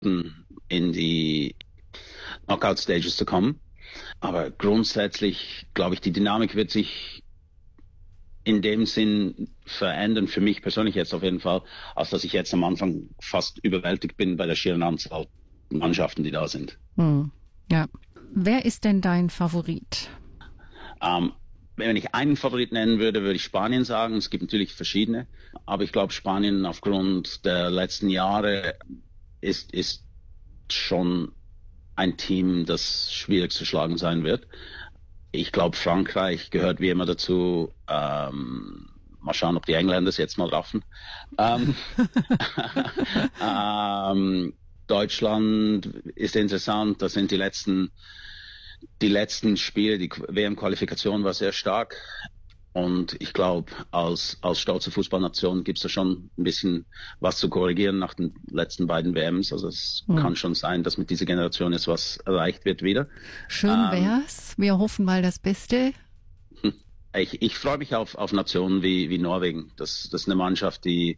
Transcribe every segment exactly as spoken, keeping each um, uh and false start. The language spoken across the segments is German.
in die Knockout-Stages zu kommen. Aber grundsätzlich, glaube ich, die Dynamik wird sich in dem Sinn verändern, für mich persönlich jetzt auf jeden Fall, als dass ich jetzt am Anfang fast überwältigt bin bei der schieren Anzahl Mannschaften, die da sind. Hm. Ja. Wer ist denn dein Favorit? Ähm, wenn ich einen Favorit nennen würde, würde ich Spanien sagen. Es gibt natürlich verschiedene, aber ich glaube, Spanien aufgrund der letzten Jahre ist, ist schon ein Team, das schwierig zu schlagen sein wird. Ich glaube, Frankreich gehört wie immer dazu. Ähm, mal schauen, ob die Engländer es jetzt mal raffen. Ähm, ähm, Deutschland ist interessant. Das sind die letzten, die letzten Spiele. Die W M-Qualifikation war sehr stark. Und ich glaube, als, als stolze Fußballnation gibt es da schon ein bisschen was zu korrigieren nach den letzten beiden W Ms. Also es hm. kann schon sein, dass mit dieser Generation jetzt was erreicht wird wieder. Schön wär's. Ähm, Wir hoffen mal das Beste. Ich, ich freue mich auf, auf Nationen wie, wie Norwegen. Das, das ist eine Mannschaft, die,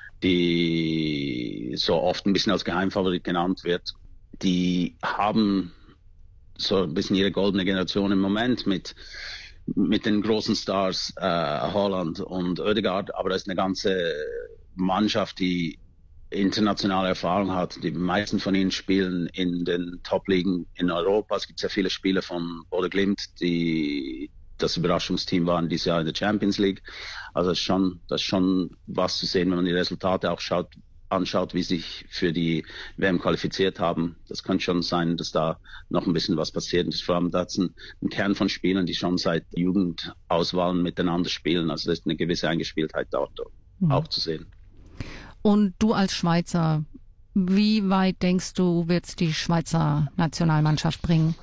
die so oft ein bisschen als Geheimfavorit genannt wird. Die haben so ein bisschen ihre goldene Generation im Moment mit mit den großen Stars, äh, Haaland und Ødegaard, aber das ist eine ganze Mannschaft, die internationale Erfahrung hat. Die meisten von ihnen spielen in den Top-Ligen in Europa. Es gibt sehr viele Spieler von Bodø Glimt, die das Überraschungsteam waren dieses Jahr in der Champions League. Also das ist schon, das ist schon was zu sehen, wenn man die Resultate auch schaut, anschaut, wie sie sich für die W M qualifiziert haben. Das kann schon sein, dass da noch ein bisschen was passiert. Und vor allem da ist ein, ein Kern von Spielern, die schon seit Jugendauswahlen miteinander spielen. Also da ist eine gewisse Eingespieltheit dort mhm. auch zu sehen. Und du als Schweizer, wie weit denkst du, wird es die Schweizer Nationalmannschaft bringen?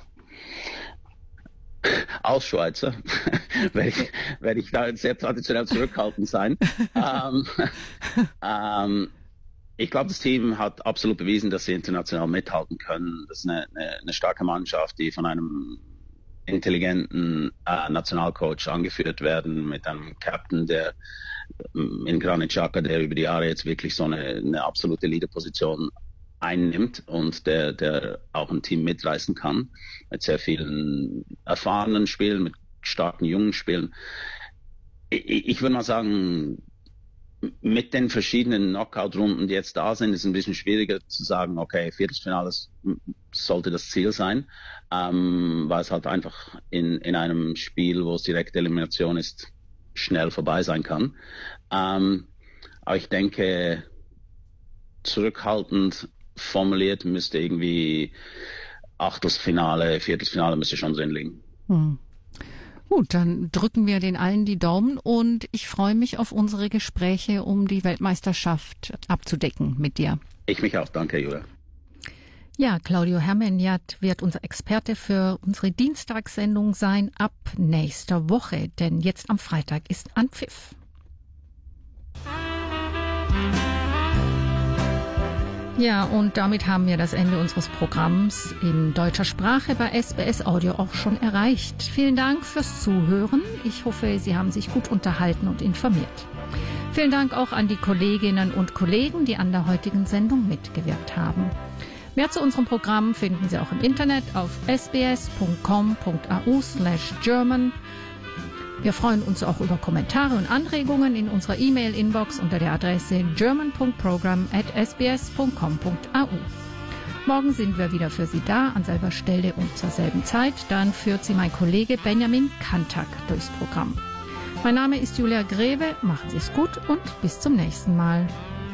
Als Schweizer werde ich, werde ich da sehr traditionell zurückhaltend sein. ähm, ähm, Ich glaube, das Team hat absolut bewiesen, dass sie international mithalten können. Das ist eine, eine, eine starke Mannschaft, die von einem intelligenten äh, Nationalcoach angeführt werden, mit einem Captain, der in Granit Xhaka, der über die Jahre jetzt wirklich so eine, eine absolute Leaderposition einnimmt und der, der auch ein Team mitreißen kann, mit sehr vielen erfahrenen Spielen, mit starken jungen Spielen. Ich, ich würde mal sagen, mit den verschiedenen Knockout-Runden, die jetzt da sind, ist es ein bisschen schwieriger zu sagen, okay, Viertelfinale sollte das Ziel sein, ähm, weil es halt einfach in, in einem Spiel, wo es direkte Elimination ist, schnell vorbei sein kann. Ähm, aber ich denke, zurückhaltend formuliert müsste irgendwie Achtelfinale, Viertelfinale müsste schon Sinn liegen. Hm. Gut, dann drücken wir den allen die Daumen und ich freue mich auf unsere Gespräche, um die Weltmeisterschaft abzudecken mit dir. Ich mich auch, danke, Julia. Ja, Claudio Hermenjat wird unser Experte für unsere Dienstagssendung sein ab nächster Woche, denn jetzt am Freitag ist Anpfiff. Ja, und damit haben wir das Ende unseres Programms in deutscher Sprache bei S B S Audio auch schon erreicht. Vielen Dank fürs Zuhören. Ich hoffe, Sie haben sich gut unterhalten und informiert. Vielen Dank auch an die Kolleginnen und Kollegen, die an der heutigen Sendung mitgewirkt haben. Mehr zu unserem Programm finden Sie auch im Internet auf sbs.com.au slash German. Wir freuen uns auch über Kommentare und Anregungen in unserer E-Mail-Inbox unter der Adresse german punkt program at s b s punkt com punkt a u. Morgen sind wir wieder für Sie da, an selber Stelle und zur selben Zeit. Dann führt Sie mein Kollege Benjamin Kantak durchs Programm. Mein Name ist Julia Greve, machen Sie es gut und bis zum nächsten Mal.